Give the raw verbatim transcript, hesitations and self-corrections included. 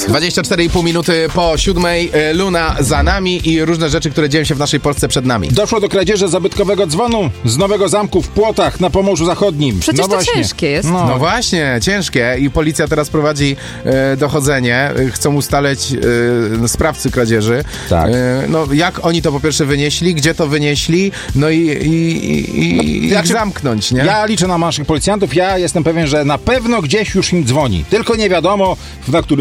dwadzieścia cztery i pół minuty po siódmej, Luna za nami i różne rzeczy, które dzieją się w naszej Polsce przed nami. Doszło do kradzieży zabytkowego dzwonu z Nowego Zamku w Płotach na Pomorzu Zachodnim. Przecież no to właśnie. ciężkie jest. No. No właśnie, ciężkie i policja teraz prowadzi e, dochodzenie, e, chcą ustalać e, sprawcy kradzieży. Tak. E, no jak oni to po pierwsze wynieśli, gdzie to wynieśli, no i, i, i, No, i jak ich zamknąć, nie? Ja liczę na naszych policjantów, ja jestem pewien, że na pewno gdzieś już im dzwoni. Tylko nie wiadomo, na którym